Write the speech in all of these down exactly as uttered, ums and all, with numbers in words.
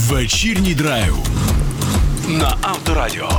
Вечірній драйв на Авторадіо.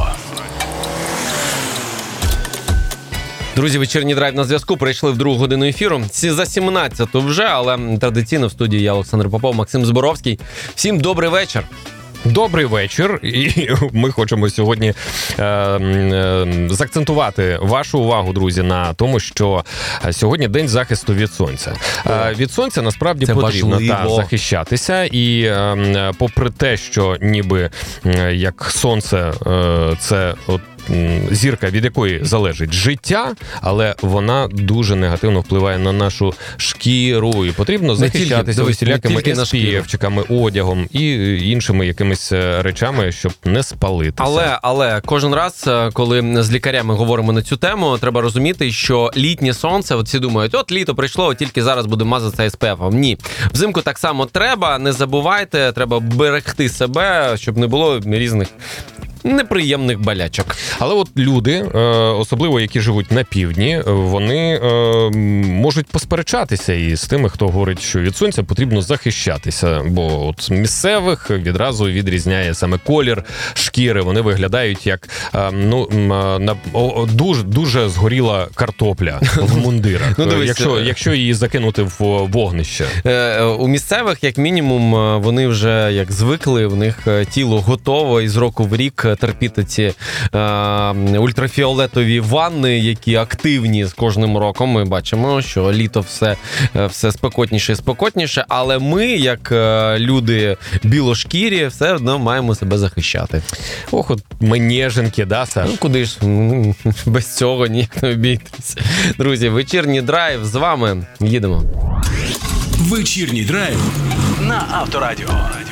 Друзі, вечірній драйв на зв'язку. Прийшли в другу годину ефіру. Всі за сімнадцяту вже, але традиційно в студії я, Олександр Попов, Максим Зборовський. Всім добрий вечір. Добрий вечір, і ми хочемо сьогодні е, е, заакцентувати вашу увагу, друзі, на тому, що сьогодні день захисту від сонця. Е, від сонця насправді Це потрібно та, важливо. захищатися, і е, попри те, що ніби е, як сонце е, це от зірка, від якої залежить життя, але вона дуже негативно впливає на нашу шкіру, і потрібно захищатися усілякими ес пі еф-чиками, одягом і іншими якимись речами, щоб не спалитися. Але, але кожен раз, коли з лікарями говоримо на цю тему, треба розуміти, що літнє сонце, от всі думають, от літо прийшло, от тільки зараз будемо мазатися ес пі ефом. Ні. Взимку так само треба, не забувайте, треба берегти себе, щоб не було різних неприємних болячок. Але от люди, особливо які живуть на півдні, вони можуть посперечатися із тими, хто говорить, що від сонця потрібно захищатися, бо от місцевих відразу відрізняє саме колір шкіри. Вони виглядають як ну на дуже дуже згоріла картопля в мундирах. Ну, дивись, якщо якщо її закинути в вогнище. У місцевих, як мінімум, вони вже як звикли, у них тіло готово і з року в рік терпіти ці е, ультрафіолетові ванни, які активні з кожним роком. Ми бачимо, що літо все, все спекотніше і спекотніше, але ми, як е, люди білошкірі, все одно маємо себе захищати. Ох, от ми неженки, да, Саш? Ну, куди ж? Без цього ніяк не обійтись. Друзі, вечірній драйв з вами. Їдемо. Вечірній драйв на Авторадіо.